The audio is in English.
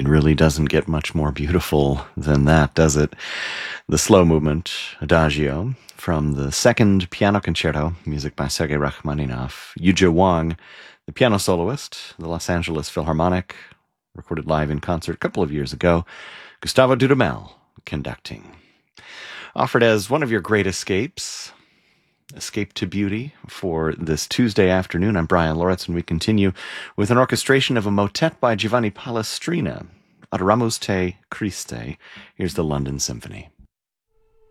really doesn't get much more beautiful than that, does it? The slow movement, Adagio, from the second piano concerto, music by Sergei Rachmaninoff. Yuzhe Wang, the piano soloist, the Los Angeles Philharmonic, recorded live in concert a couple of years ago. Gustavo Dudamel conducting. Offered as one of your great escape to beauty for this Tuesday afternoon. I'm Brian Loritz, and we continue with an orchestration of a motet by Giovanni Palestrina, Adoramus te Christe. Here's the London Symphony.